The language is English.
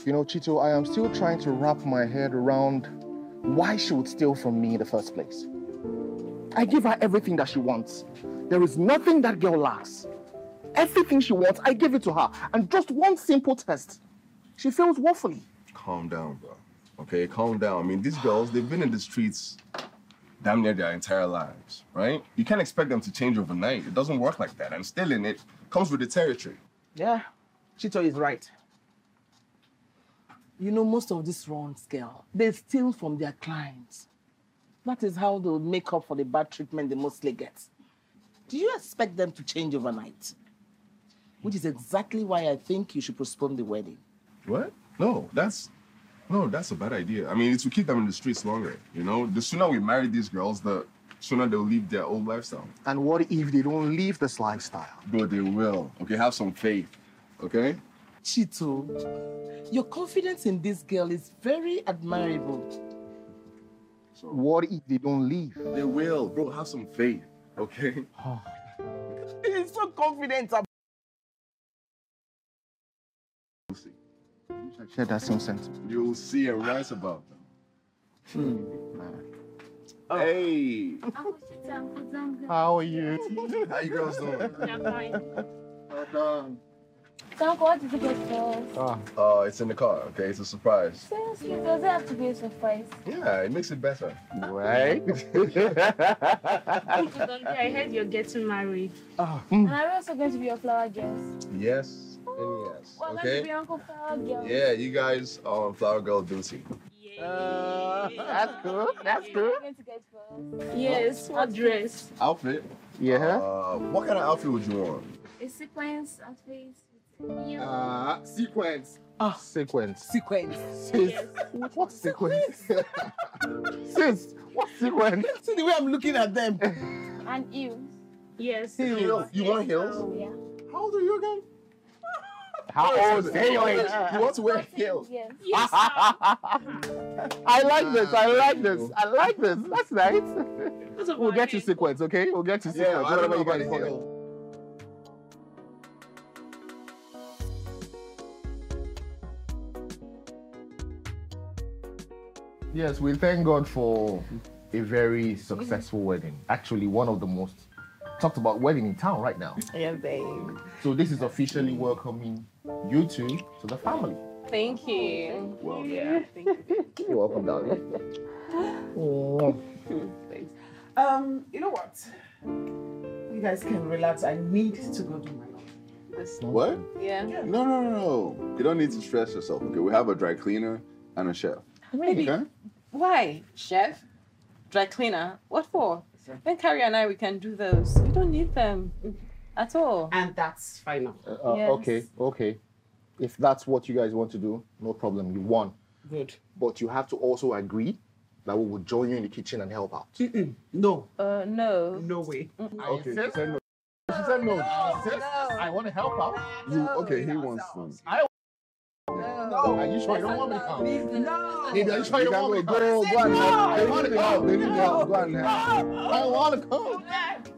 You know, Chito, I am still trying to wrap my head around why she would steal from me in the first place. I give her everything that she wants. There is nothing that girl lacks. Everything she wants, I give it to her. And just one simple test, she fails woefully. Calm down, bro. Okay, calm down. I mean, these girls, they've been in the streets damn near their entire lives, right? You can't expect them to change overnight. It doesn't work like that. And stealing it comes with the territory. Yeah, Chito is right. You know, most of these runs, girl, they steal from their clients. That is how they'll make up for the bad treatment they mostly get. Do you expect them to change overnight? Which is exactly why I think you should postpone the wedding. What? No, that's a bad idea. I mean, it will keep them in the streets longer, you know? The sooner we marry these girls, the sooner they'll leave their old lifestyle. And what if they don't leave this lifestyle? Bro, they will. Okay, have some faith, okay? Chito, your confidence in this girl is very admirable. So what if they don't leave? They will. Bro, have some faith, okay? He's so confident about I share that same sentiment. You'll see and rise about them. Hey! How are you? How you girls doing? Yeah, fine. Well done. Uncle, what did you get for us? It's in the car, okay? It's a surprise. Seriously, does it have to be a surprise? Yeah, it makes it better. Right? Uncle Donkey, I heard you're getting married. And are we also going to be your flower girls? Yes and yes, Well, okay? to be Uncle Flower Girls. Yeah, you guys are on Flower Girl duty. That's good. That's What are good. you going to get for us? Yes, what dress? Outfit? Yeah. What kind of outfit would you want? A sequence outfit. Sequence. Sequence. sequence. Sis, what sequence? Sis, what sequence? See the way I'm looking at them. And heels. Yes. Heels. You want heels? Oh, yeah. How old are you again? How old? Hey, wait. You want to wear heels? Yes. I like this. I like this. I like this. That's nice. We'll get to sequence, okay? We'll get to sequence. Yeah, I don't know Whatever you about guys the want. Yes, we thank God for a very successful wedding. Actually, one of the most talked about wedding in town right now. Yeah, babe. So this is officially welcoming you two to the family. Thank you. Well, Yeah, thank you. you're welcome, darling. Oh. Thanks. You know what? You guys can relax. I need to go do my laundry. What? Yeah. No. You don't need to stress yourself, okay? We have a dry cleaner and a chef. Maybe. Okay? Why? Chef? Dry cleaner? What for? When Carrie and I, we can do those. We don't need them at all. And that's final. Yes. Okay. If that's what you guys want to do, no problem. You won. Good. But you have to also agree that we will join you in the kitchen and help out. No. No. No way. Okay, she said no. She said no. She said, I want to help out. Okay, he wants them. No. Are you sure you don't want me to come? No. Baby, are you sure you don't want me to come? Go and help. I want to come. They need help. Go and help. I want to come.